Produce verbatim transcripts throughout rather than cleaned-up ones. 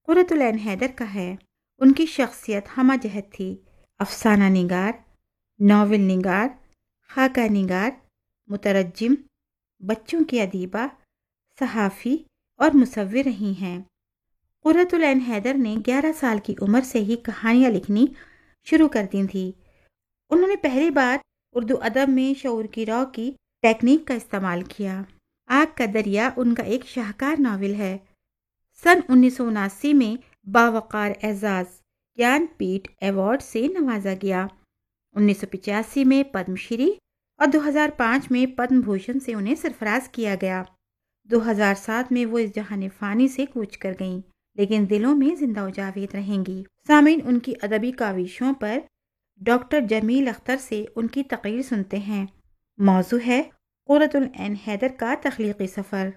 قرۃ العین حیدر کا ہے۔ ان کی شخصیت ہمہ جہت تھی، افسانہ نگار، ناول نگار، خاکہ نگار، مترجم، بچوں کی ادیبہ، صحافی اور مصور رہی ہیں۔ قرۃ العین حیدر نے گیارہ سال کی عمر سے ہی کہانیاں لکھنی شروع کر دی تھیں۔ انہوں نے پہلی بار اردو ادب میں شعور کی رو کی ٹیکنیک کا استعمال کیا۔ آگ کا دریا ان کا ایک شاہکار ناول ہے۔ سن انیس سو اناسی میں باوقار اعزاز گیان پیٹھ ایوارڈ سے نوازا گیا۔ انیس سو پچاسی میں پدم شری اور دو ہزار پانچ میں پدم بھوشن سے انہیں سرفراز کیا گیا۔ دو ہزار سات میں وہ اس جہان فانی سے کوچ کر گئیں، لیکن دلوں میں زندہ و جاوید رہیں گی۔ سامعین، ان کی ادبی کاوشوں پر ڈاکٹر جمیل اختر سے ان کی تقریر سنتے ہیں۔ موضوع ہے قرۃ العین حیدر کا تخلیقی سفر۔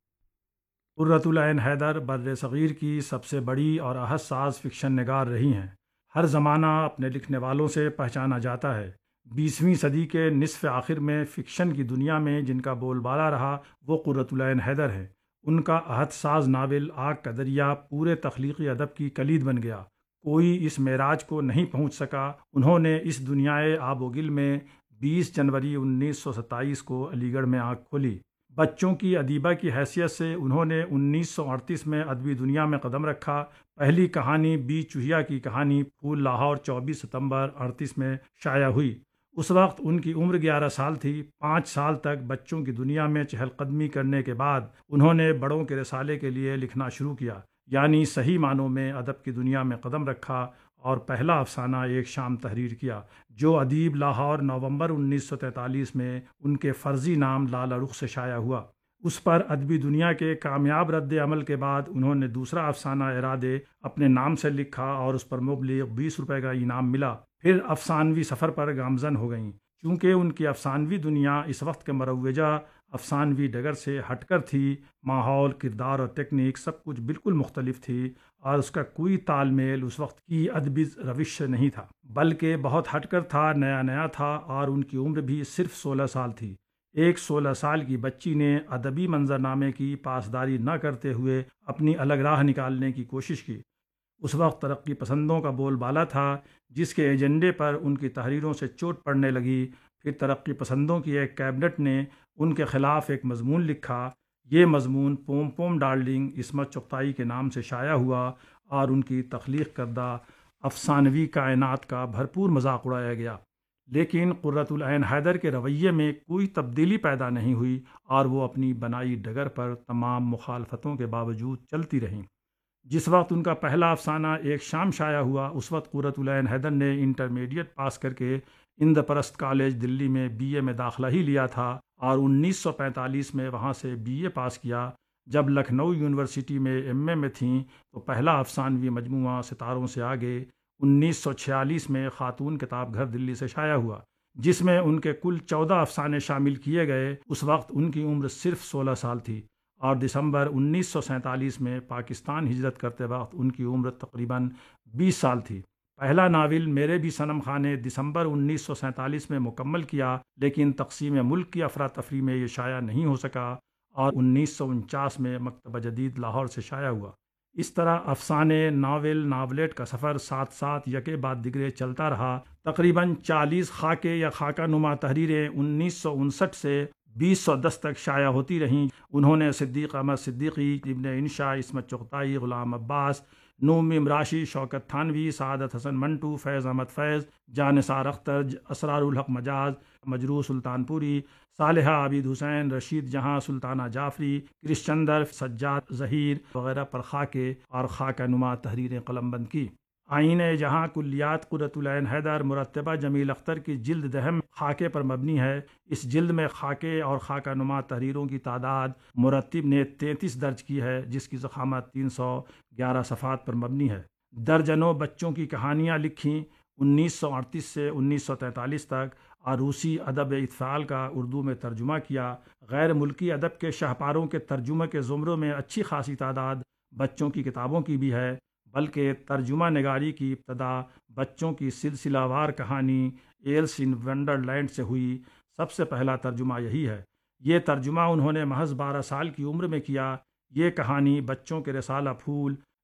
قرۃ العین حیدر بر صغیر کی سب سے بڑی اور احس ساز فکشن نگار رہی ہیں۔ ہر زمانہ اپنے لکھنے والوں سے پہچانا جاتا ہے۔ بیسویں صدی کے نصف آخر میں فکشن کی دنیا میں جن کا بول بالا رہا وہ قرۃ العین حیدر ہے۔ ان کا عہد ساز ناول آگ کا دریا پورے تخلیقی ادب کی کلید بن گیا۔ کوئی اس معراج کو نہیں پہنچ سکا۔ انہوں نے اس دنیائے آب و گل میں بیس جنوری انیس سو ستائیس کو علی گڑھ میں آنکھ کھولی۔ بچوں کی ادیبہ کی حیثیت سے انہوں نے انیس سو اڑتیس میں ادبی دنیا میں قدم رکھا۔ پہلی کہانی بی چوہیا کی کہانی پھول لاہور چوبیس ستمبر اڑتیس میں شائع ہوئی۔ اس وقت ان کی عمر گیارہ سال تھی۔ پانچ سال تک بچوں کی دنیا میں چہل قدمی کرنے کے بعد انہوں نے بڑوں کے رسالے کے لیے لکھنا شروع کیا، یعنی صحیح معنوں میں ادب کی دنیا میں قدم رکھا اور پہلا افسانہ ایک شام تحریر کیا، جو ادیب لاہور نومبر انیس سو تینتالیس میں ان کے فرضی نام لالہ رخ سے شائع ہوا۔ اس پر ادبی دنیا کے کامیاب رد عمل کے بعد انہوں نے دوسرا افسانہ ارادے اپنے نام سے لکھا اور اس پر مبلغ بیس روپے کا انعام ملا۔ پھر افسانوی سفر پر گامزن ہو گئیں۔ چونکہ ان کی افسانوی دنیا اس وقت کے مروجہ افسانوی ڈگر سے ہٹ کر تھی، ماحول، کردار اور ٹیکنیک سب کچھ بالکل مختلف تھی، اور اس کا کوئی تال میل اس وقت کی ادبی روش سے نہیں تھا، بلکہ بہت ہٹ کر تھا، نیا نیا تھا، اور ان کی عمر بھی صرف سولہ سال تھی۔ ایک سولہ سال کی بچی نے ادبی منظرنامے کی پاسداری نہ کرتے ہوئے اپنی الگ راہ نکالنے کی کوشش کی۔ اس وقت ترقی پسندوں کا بول بالا تھا، جس کے ایجنڈے پر ان کی تحریروں سے چوٹ پڑنے لگی۔ پھر ترقی پسندوں کی ایک کیبنٹ نے ان کے خلاف ایک مضمون لکھا۔ یہ مضمون پوم پوم ڈارلنگ عصمت چغتائی کے نام سے شائع ہوا اور ان کی تخلیق کردہ افسانوی کائنات کا بھرپور مذاق اڑایا گیا۔ لیکن قرۃ العین حیدر کے رویے میں کوئی تبدیلی پیدا نہیں ہوئی اور وہ اپنی بنائی ڈگر پر تمام مخالفتوں کے باوجود چلتی رہیں۔ جس وقت ان کا پہلا افسانہ ایک شام شائع ہوا، اس وقت قرۃ العین حیدر نے انٹرمیڈیٹ پاس کر کے اندر پرست کالج دلی میں بی اے میں داخلہ ہی لیا تھا اور انیس سو پینتالیس میں وہاں سے بی اے پاس کیا۔ جب لکھنؤ یونیورسٹی میں ایم اے میں تھیں تو پہلا افسانوی مجموعہ ستاروں سے آگے انیس سو چھیالیس میں خاتون کتاب گھر دلی سے شائع ہوا، جس میں ان کے کل چودہ افسانے شامل کیے گئے۔ اس وقت ان کی عمر صرف سولہ سال تھی اور دسمبر انیس سو سینتالیس میں پاکستان ہجرت کرتے وقت ان کی عمر تقریباً بیس سال تھی۔ پہلا ناول میرے بھی صنم خاں نے دسمبر انیس سو سینتالیس میں مکمل کیا، لیکن تقسیم ملک کی افراتفری میں یہ شائع نہیں ہو سکا اور انیس سو انچاس میں مکتبہ جدید لاہور سے شائع ہوا۔ اس طرح افسانے، ناول، ناولیٹ کا سفر ساتھ ساتھ یکے بعد دیگرے چلتا رہا۔ تقریباً چالیس خاکے یا خاکہ نما تحریریں انیس سو انسٹھ سے بیس سو دس تک شائع ہوتی رہیں۔ انہوں نے صدیق احمد صدیقی، ابن انشا، عصمت چغتائی، غلام عباس، نوم امراشی، شوکت تھانوی، سعادت حسن منٹو، فیض احمد فیض، جانثار اختر، اسرار الحق مجاز، مجروح سلطان پوری، صالحہ عابد حسین، رشید جہاں، سلطانہ جعفری، کرش چندر، سجاد ظہیر وغیرہ پر خاکے اور خاکہ نما تحریریں قلم بند کی۔ آئین جہاں کلیات قرۃ العین حیدر مرتبہ جمیل اختر کی جلد دہم خاکے پر مبنی ہے۔ اس جلد میں خاکے اور خاکہ نما تحریروں کی تعداد مرتب نے تینتیس درج کی ہے، جس کی ضخامت تین سو گیارہ صفحات پر مبنی ہے۔ درجنوں بچوں کی کہانیاں لکھیں۔ انیس سو اڑتیس سے انیس سو تینتالیس تک عروسی ادب اطفال کا اردو میں ترجمہ کیا۔ غیر ملکی ادب کے شاہکاروں کے ترجمے کے زمروں میں اچھی خاصی تعداد بچوں کی کتابوں کی بھی ہے، بلکہ ترجمہ نگاری کی ابتدا بچوں کی سلسلہ وار کہانی ایلس ان ونڈر لینڈ سے ہوئی۔ سب سے پہلا ترجمہ یہی ہے۔ یہ ترجمہ انہوں نے محض بارہ سال کی عمر میں کیا۔ یہ کہانی بچوں کے رسالہ پھول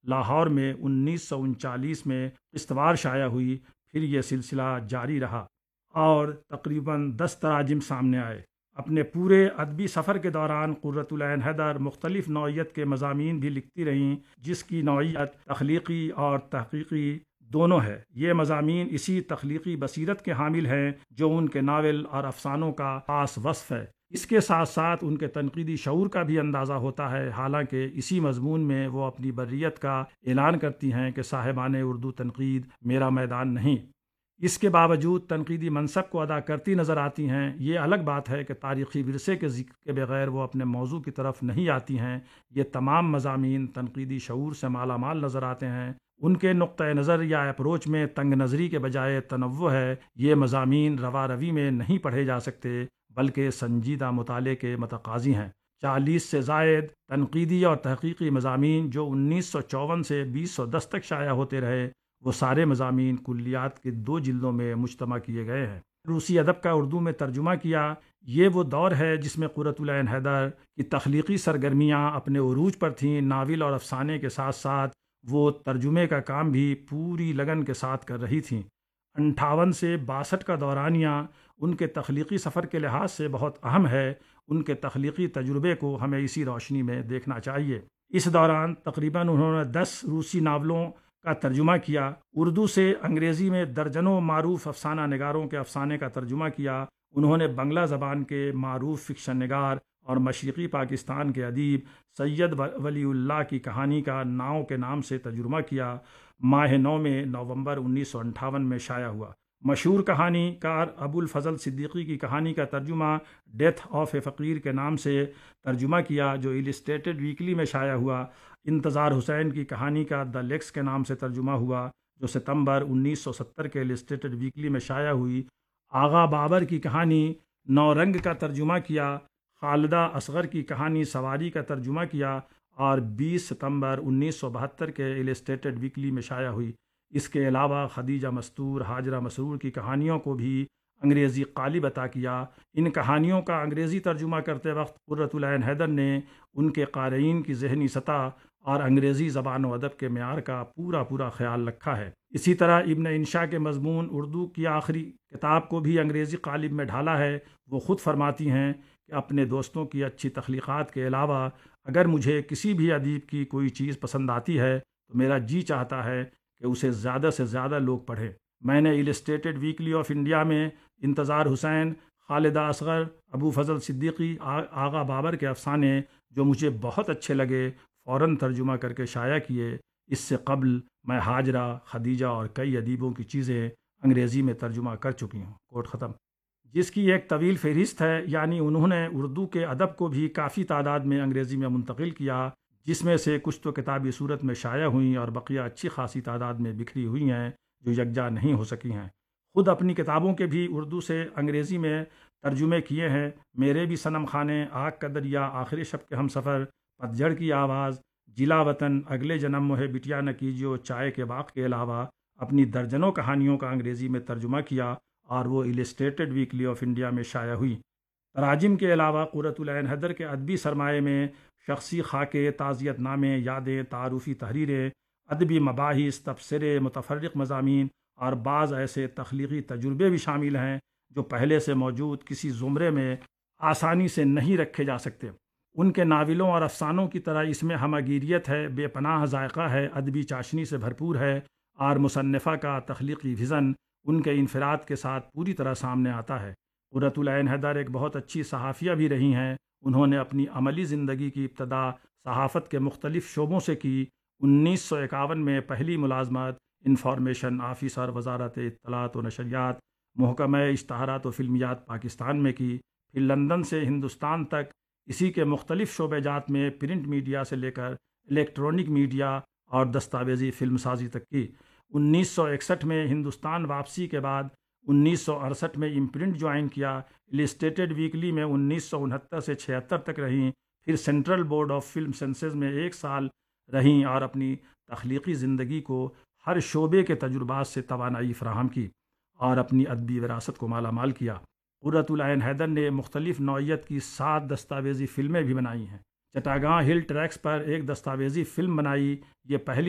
لاہور میں انیس سو انچالیس میں قسطوار شائع ہوئی، پھر یہ سلسلہ جاری رہا اور تقریباً دس تراجم سامنے آئے۔ اپنے پورے ادبی سفر کے دوران قرۃ العین حیدر مختلف نوعیت کے مضامین بھی لکھتی رہیں، جس کی نوعیت تخلیقی اور تحقیقی دونوں ہے۔ یہ مضامین اسی تخلیقی بصیرت کے حامل ہیں جو ان کے ناول اور افسانوں کا خاص وصف ہے۔ اس کے ساتھ ساتھ ان کے تنقیدی شعور کا بھی اندازہ ہوتا ہے، حالانکہ اسی مضمون میں وہ اپنی بریت کا اعلان کرتی ہیں کہ صاحبان اردو تنقید میرا میدان نہیں۔ اس کے باوجود تنقیدی منصب کو ادا کرتی نظر آتی ہیں۔ یہ الگ بات ہے کہ تاریخی ورثے کے ذکر کے بغیر وہ اپنے موضوع کی طرف نہیں آتی ہیں۔ یہ تمام مضامین تنقیدی شعور سے مالا مال نظر آتے ہیں۔ ان کے نقطۂ نظر یا اپروچ میں تنگ نظری کے بجائے تنوع ہے۔ یہ مضامین روا روی میں نہیں پڑھے جا سکتے، بلکہ سنجیدہ مطالعے کے متقاضی ہیں۔ چالیس سے زائد تنقیدی اور تحقیقی مضامین جو انیس سو چوون سے بیس سو دس تک شائع ہوتے رہے، وہ سارے مضامین کلیات کے دو جلدوں میں مجتمع کیے گئے ہیں۔ روسی ادب کا اردو میں ترجمہ کیا۔ یہ وہ دور ہے جس میں قرۃ العین حیدر کی تخلیقی سرگرمیاں اپنے عروج پر تھیں۔ ناول اور افسانے کے ساتھ ساتھ وہ ترجمے کا کام بھی پوری لگن کے ساتھ کر رہی تھیں۔ انٹھاون سے باسٹھ کا دورانیہ ان کے تخلیقی سفر کے لحاظ سے بہت اہم ہے۔ ان کے تخلیقی تجربے کو ہمیں اسی روشنی میں دیکھنا چاہیے۔ اس دوران تقریباً انہوں نے دس روسی ناولوں کا ترجمہ کیا، اردو سے انگریزی میں درجنوں معروف افسانہ نگاروں کے افسانے کا ترجمہ کیا۔ انہوں نے بنگلہ زبان کے معروف فکشن نگار اور مشرقی پاکستان کے ادیب سید ولی اللہ کی کہانی کا ناؤ کے نام سے ترجمہ کیا۔ ماہ نو میں نومبر انیس سو انٹھاون میں شائع ہوا۔ مشہور کہانی کار ابو الفضل صدیقی کی کہانی کا ترجمہ ڈیتھ آف اے فقیر کے نام سے ترجمہ کیا، جو السٹریٹڈ ویکلی میں شائع ہوا۔ انتظار حسین کی کہانی کا دی لیکس کے نام سے ترجمہ ہوا، جو ستمبر انیس سو ستر کے السٹریٹڈ ویکلی میں شائع ہوئی۔ آغا بابر کی کہانی نو رنگ کا ترجمہ کیا۔ خالدہ اصغر کی کہانی سواری کا ترجمہ کیا اور بیس ستمبر انیس سو بہتر کے السٹریٹڈ ویکلی میں شائع ہوئی۔ اس کے علاوہ خدیجہ مستور، ہاجرہ مسرور کی کہانیوں کو بھی انگریزی قالب عطا کیا۔ ان کہانیوں کا انگریزی ترجمہ کرتے وقت قرۃ العین حیدر نے ان کے قارئین کی ذہنی سطح اور انگریزی زبان و ادب کے معیار کا پورا پورا خیال رکھا ہے۔ اسی طرح ابن انشا کے مضمون اردو کی آخری کتاب کو بھی انگریزی قالب میں ڈھالا ہے۔ وہ خود فرماتی ہیں کہ اپنے دوستوں کی اچھی تخلیقات کے علاوہ اگر مجھے کسی بھی ادیب کی کوئی چیز پسند آتی ہے تو میرا جی چاہتا ہے کہ اسے زیادہ سے زیادہ لوگ پڑھیں۔ میں نے السٹریٹڈ ویکلی آف انڈیا میں انتظار حسین، خالدہ اصغر، ابو فضل صدیقی، آغا بابر کے افسانے جو مجھے بہت اچھے لگے فوراً ترجمہ کر کے شائع کیے۔ اس سے قبل میں ہاجرہ، خدیجہ اور کئی ادیبوں کی چیزیں انگریزی میں ترجمہ کر چکی ہوں۔ کوٹ ختم۔ جس کی ایک طویل فہرست ہے، یعنی انہوں نے اردو کے ادب کو بھی کافی تعداد میں انگریزی میں منتقل کیا، جس میں سے کچھ تو کتابی صورت میں شائع ہوئیں اور بقیہ اچھی خاصی تعداد میں بکھری ہوئی ہیں جو یکجا نہیں ہو سکی ہیں۔ خود اپنی کتابوں کے بھی اردو سے انگریزی میں ترجمے کیے ہیں۔ میرے بھی صنم خانے، آگ کا دریا، آخری شب کے ہم سفر، پتجھڑ کی آواز، جلا وطن، اگلے جنم مجھے بٹیا نہ کیجیو، چائے کے باغ کے علاوہ اپنی درجنوں کہانیوں کا انگریزی میں ترجمہ کیا اور وہ السٹریٹڈ ویکلی آف انڈیا میں شائع ہوئی۔ تراجم کے علاوہ قرۃ العین حیدر کے ادبی سرمایے میں شخصی خاکے، تعزیت نامے، یادیں، تعارفی تحریریں، ادبی مباحث، تبصرے، متفرق مضامین اور بعض ایسے تخلیقی تجربے بھی شامل ہیں جو پہلے سے موجود کسی زمرے میں آسانی سے نہیں رکھے جا سکتے۔ ان کے ناولوں اور افسانوں کی طرح اس میں ہمہ ہے، بے پناہ ذائقہ ہے، ادبی چاشنی سے بھرپور ہے اور مصنفہ کا تخلیقی وژن ان کے انفراد کے ساتھ پوری طرح سامنے آتا ہے۔ قرۃ العین حیدر ایک بہت اچھی صحافیہ بھی رہی ہیں۔ انہوں نے اپنی عملی زندگی کی ابتدا صحافت کے مختلف شعبوں سے کی۔ انیس سو اکاون میں پہلی ملازمت انفارمیشن آفیسر، وزارت اطلاعات و نشریات، محکمہ اشتہارات و فلمیات پاکستان میں کی۔ پھر لندن سے ہندوستان تک اسی کے مختلف شعبہ جات میں پرنٹ میڈیا سے لے کر الیکٹرانک میڈیا اور دستاویزی فلم سازی تک کی۔ انیس سو اکسٹھ میں ہندوستان واپسی کے بعد انیس سو اڑسٹھ میں امپرنٹ جوائن کیا۔ السٹریٹڈ ویکلی میں انیس سو انہتر سے چھہتر تک رہیں، پھر central board of film senses میں ایک سال رہیں اور اپنی تخلیقی زندگی کو ہر شعبے کے تجربات سے توانائی فراہم کی اور اپنی ادبی وراثت کو مالا مال کیا۔ قرۃ العین حیدر نے مختلف نوعیت کی سات دستاویزی فلمیں بھی بنائی ہیں۔ چٹاگاں ہل ٹریکس پر ایک دستاویزی فلم بنائی، یہ پہلی